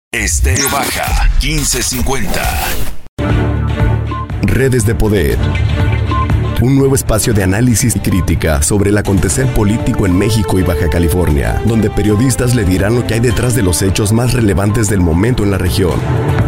Estéreo Baja 1550. Redes de Poder. Un nuevo espacio de análisis y crítica sobre el acontecer político en México y Baja California, donde periodistas le dirán lo que hay detrás de los hechos más relevantes del momento en la región.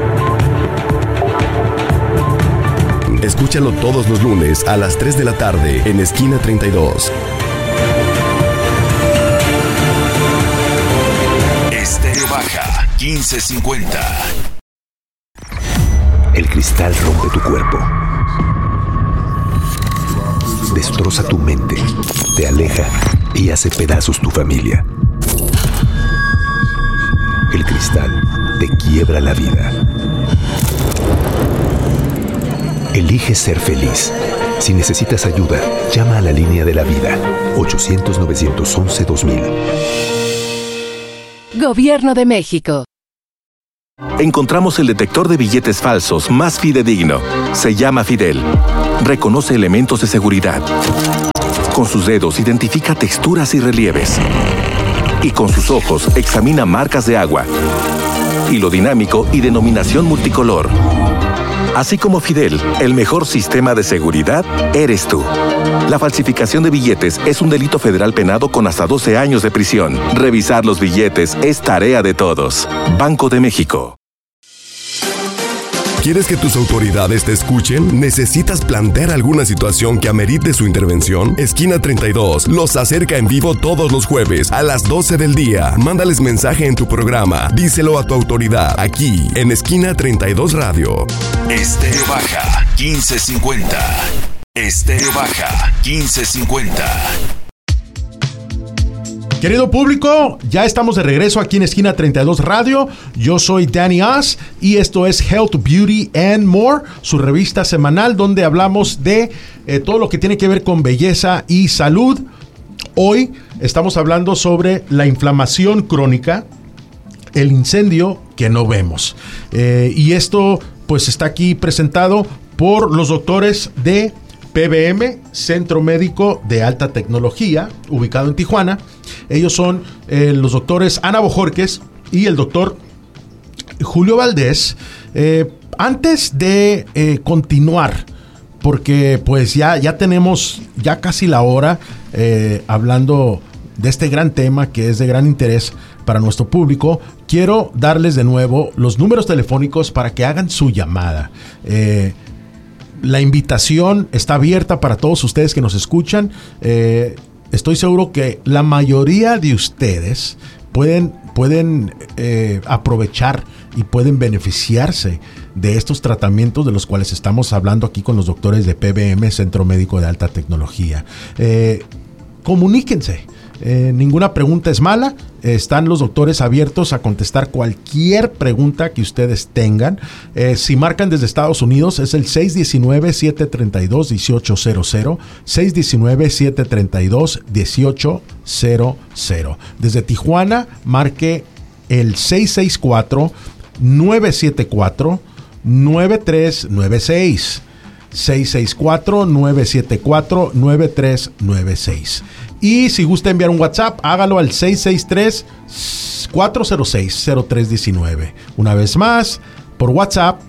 Escúchalo todos los lunes a las 3 de la tarde en Esquina 32. Estéreo Baja 1550. El cristal rompe tu cuerpo, destroza tu mente, te aleja y hace pedazos tu familia. El cristal te quiebra la vida. Elige ser feliz. Si necesitas ayuda, llama a la línea de la vida, 800-911-2000. Gobierno de México. Encontramos el detector de billetes falsos más fidedigno. Se llama Fidel. Reconoce elementos de seguridad. Con sus dedos identifica texturas y relieves. Y con sus ojos examina marcas de agua, hilo dinámico y denominación multicolor. Así como Fidel, el mejor sistema de seguridad eres tú. La falsificación de billetes es un delito federal penado con hasta 12 años de prisión. Revisar los billetes es tarea de todos. Banco de México. ¿Quieres que tus autoridades te escuchen? ¿Necesitas plantear alguna situación que amerite su intervención? Esquina 32 los acerca en vivo todos los jueves a las 12 del día. Mándales mensaje en tu programa. Díselo a tu autoridad aquí en Esquina 32 Radio. Estéreo Baja 1550. Estéreo Baja 1550. Querido público, ya estamos de regreso aquí en Esquina 32 Radio. Yo soy Danny Oz y esto es Health, Beauty and More, su revista semanal donde hablamos de todo lo que tiene que ver con belleza y salud. Hoy estamos hablando sobre la inflamación crónica, el incendio que no vemos. Y esto pues está aquí presentado por los doctores de PBM, Centro Médico de Alta Tecnología, ubicado en Tijuana. Ellos son los doctores Ana Bojorquez y el doctor Julio Valdés. Antes de continuar, porque pues ya tenemos ya casi la hora hablando de este gran tema que es de gran interés para nuestro público, quiero darles de nuevo los números telefónicos para que hagan su llamada. La invitación está abierta para todos ustedes que nos escuchan. Estoy seguro que la mayoría de ustedes pueden aprovechar y pueden beneficiarse de estos tratamientos de los cuales estamos hablando aquí con los doctores de PBM, Centro Médico de Alta Tecnología. Comuníquense. Ninguna pregunta es mala. Están los doctores abiertos a contestar cualquier pregunta que ustedes tengan. Si marcan desde Estados Unidos es el 619-732-1800, 619-732-1800. Desde Tijuana marque el 664-974-9396. 664-974-9396. Y si gusta enviar un WhatsApp, hágalo al 663-406-0319. Una vez más, por WhatsApp,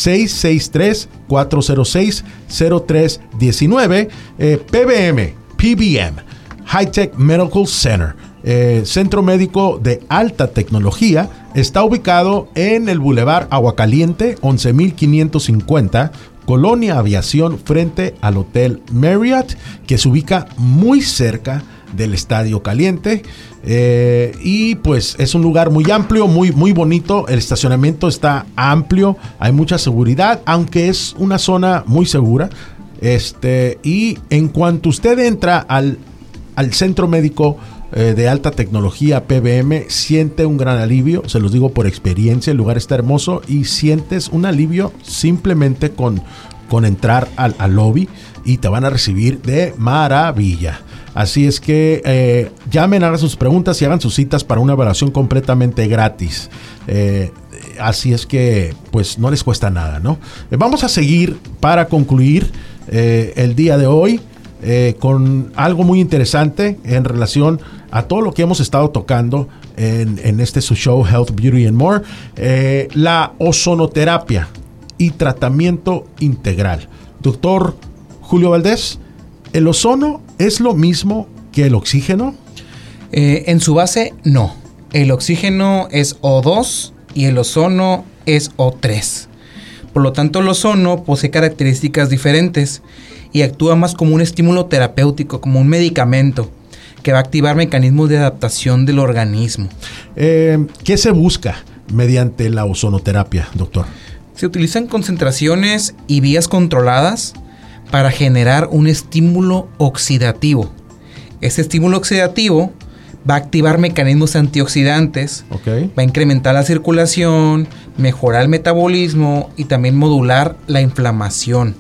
663-406-0319. PBM, High Tech Medical Center, Centro Médico de Alta Tecnología, está ubicado en el Boulevard Aguacaliente, 11,550, Colonia Aviación, frente al Hotel Marriott, que se ubica muy cerca del Estadio Caliente. Y pues es un lugar muy amplio, muy bonito. El estacionamiento está amplio, hay mucha seguridad, aunque es una zona muy segura. Y en cuanto usted entra al Centro Médico de Alta Tecnología PBM, siente un gran alivio, se los digo por experiencia. El lugar está hermoso y sientes un alivio simplemente con entrar al lobby, y te van a recibir de maravilla. Así es que llamen, hagan sus preguntas y hagan sus citas para una evaluación completamente gratis. Así es que pues no les cuesta nada, ¿no? Vamos a seguir para concluir el día de hoy con algo muy interesante en relación a todo lo que hemos estado tocando en este su show Health, Beauty and More, la ozonoterapia y tratamiento integral. Doctor Julio Valdés, ¿el ozono es lo mismo que el oxígeno? En su base, no. El oxígeno es O2 y el ozono es O3. Por lo tanto, el ozono posee características diferentes y actúa más como un estímulo terapéutico, como un medicamento que va a activar mecanismos de adaptación del organismo. ¿Qué se busca mediante la ozonoterapia, doctor? Se utilizan concentraciones y vías controladas para generar un estímulo oxidativo. Este estímulo oxidativo va a activar mecanismos antioxidantes, va a incrementar la circulación, mejorar el metabolismo y también modular la inflamación.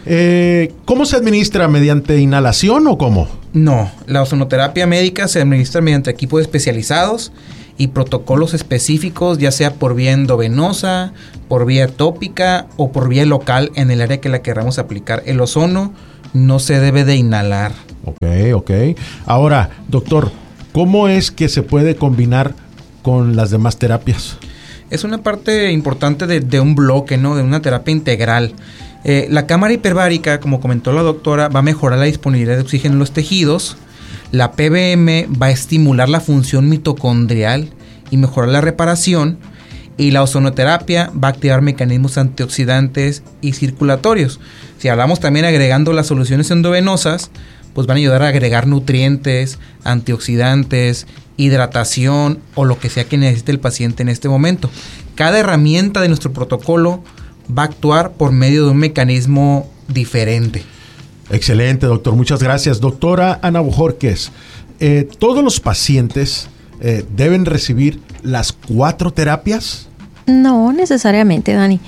¿Cómo se administra? ¿Mediante inhalación o cómo? No, la ozonoterapia médica se administra mediante equipos especializados y protocolos específicos, ya sea por vía endovenosa, por vía tópica o por vía local en el área que la queramos aplicar. El ozono no se debe de inhalar. Ok. Ahora, doctor, ¿cómo es que se puede combinar con las demás terapias? Es una parte importante de un bloque, ¿no? De una terapia integral. La cámara hiperbárica, como comentó la doctora, va a mejorar la disponibilidad de oxígeno en los tejidos. La PBM va a estimular la función mitocondrial y mejorar la reparación. Y la ozonoterapia va a activar mecanismos antioxidantes y circulatorios. Si hablamos también agregando las soluciones endovenosas, pues van a ayudar a agregar nutrientes, antioxidantes, hidratación o lo que sea que necesite el paciente en este momento. Cada herramienta de nuestro protocolo va a actuar por medio de un mecanismo diferente. Excelente, doctor. Muchas gracias. Doctora Ana Bojorquez, ¿todos los pacientes deben recibir las 4 terapias? No necesariamente, Dani.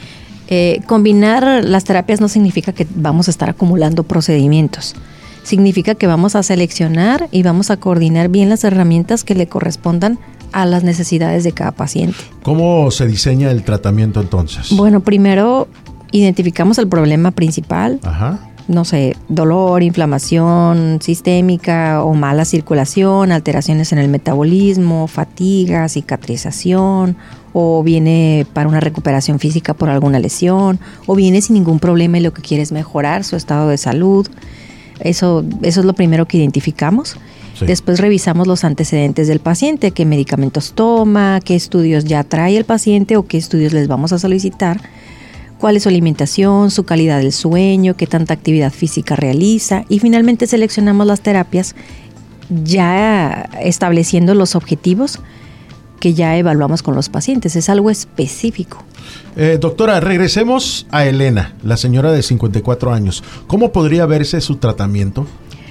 Combinar las terapias no significa que vamos a estar acumulando procedimientos. Significa que vamos a seleccionar y vamos a coordinar bien las herramientas que le correspondan a las necesidades de cada paciente. ¿Cómo se diseña el tratamiento entonces? Bueno, primero identificamos el problema principal. Ajá. No sé, dolor, inflamación sistémica o mala circulación, alteraciones en el metabolismo, fatiga, cicatrización, o viene para una recuperación física por alguna lesión, o viene sin ningún problema y lo que quiere es mejorar su estado de salud. Eso es lo primero que identificamos. Sí. Después revisamos los antecedentes del paciente, qué medicamentos toma, qué estudios ya trae el paciente o qué estudios les vamos a solicitar, cuál es su alimentación, su calidad del sueño, qué tanta actividad física realiza, y finalmente seleccionamos las terapias ya estableciendo los objetivos que ya evaluamos con los pacientes. Es algo específico. Doctora, regresemos a Elena, la señora de 54 años. ¿Cómo podría verse su tratamiento?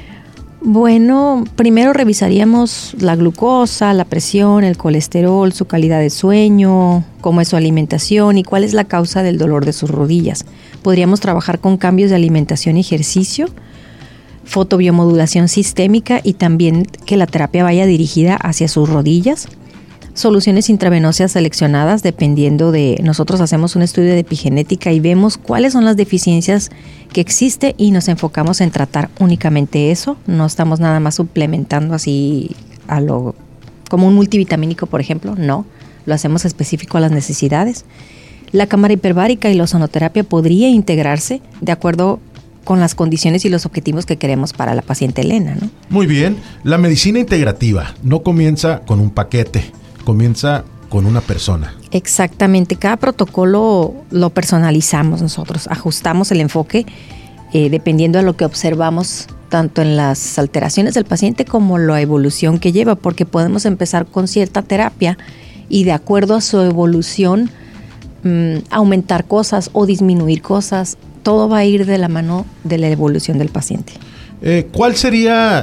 Bueno, primero revisaríamos la glucosa, la presión, el colesterol, su calidad de sueño, cómo es su alimentación y cuál es la causa del dolor de sus rodillas. Podríamos trabajar con cambios de alimentación y ejercicio, fotobiomodulación sistémica y también que la terapia vaya dirigida hacia sus rodillas. Soluciones intravenosas seleccionadas dependiendo de... Nosotros hacemos un estudio de epigenética y vemos cuáles son las deficiencias que existen y nos enfocamos en tratar únicamente eso. No estamos nada más suplementando así como un multivitamínico, por ejemplo. No, lo hacemos específico a las necesidades. La cámara hiperbárica y la ozonoterapia podría integrarse de acuerdo con las condiciones y los objetivos que queremos para la paciente Elena, ¿no? Muy bien. La medicina integrativa no comienza con un paquete. Comienza con una persona. Exactamente, cada protocolo lo personalizamos nosotros, ajustamos el enfoque dependiendo de lo que observamos tanto en las alteraciones del paciente como la evolución que lleva, porque podemos empezar con cierta terapia y de acuerdo a su evolución aumentar cosas o disminuir cosas, todo va a ir de la mano de la evolución del paciente. ¿Cuál sería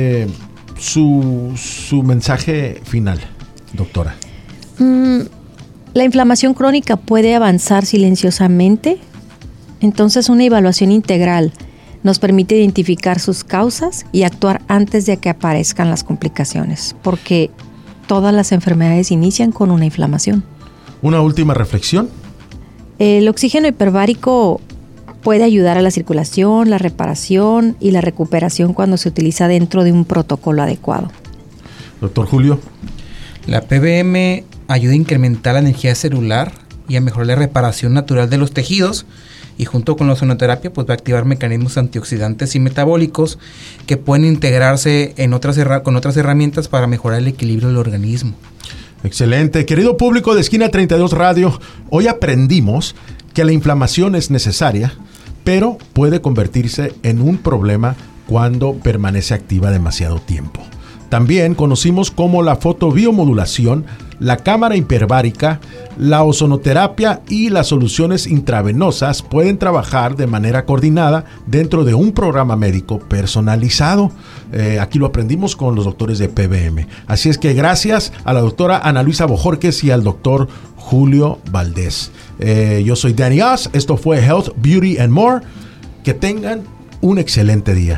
su mensaje final, doctora? La inflamación crónica puede avanzar silenciosamente, entonces una evaluación integral nos permite identificar sus causas y actuar antes de que aparezcan las complicaciones, porque todas las enfermedades inician con una inflamación. Una última reflexión. El oxígeno hiperbárico Puede ayudar a la circulación, la reparación y la recuperación cuando se utiliza dentro de un protocolo adecuado. Doctor Julio. La PBM ayuda a incrementar la energía celular y a mejorar la reparación natural de los tejidos, y junto con la ozonoterapia pues va a activar mecanismos antioxidantes y metabólicos que pueden integrarse con otras herramientas para mejorar el equilibrio del organismo. Excelente. Querido público de Esquina 32 Radio, hoy aprendimos que la inflamación es necesaria, pero puede convertirse en un problema cuando permanece activa demasiado tiempo. También conocimos cómo la fotobiomodulación, la cámara hiperbárica, la ozonoterapia y las soluciones intravenosas pueden trabajar de manera coordinada dentro de un programa médico personalizado. Aquí lo aprendimos con los doctores de PBM. Así es que gracias a la doctora Ana Luisa Bojorquez y al doctor Julio Valdés. Yo soy Danny Oz. Esto fue Health, Beauty and More. Que tengan un excelente día.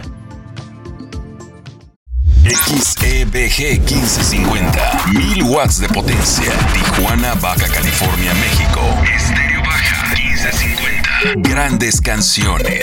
XEBG 1550, 1000 watts de potencia. Tijuana, Baja California, México. Estéreo Baja 1550. Grandes canciones,